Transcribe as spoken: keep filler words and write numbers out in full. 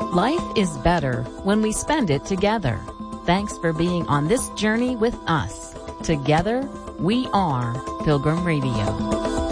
Life is better when we spend it together. Thanks for being on this journey with us. Together, we are Pilgrim Radio.